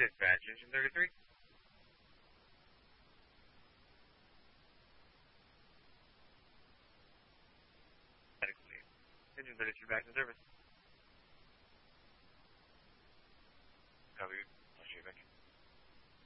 Dispatch, engine 33. Engine 33 back in service.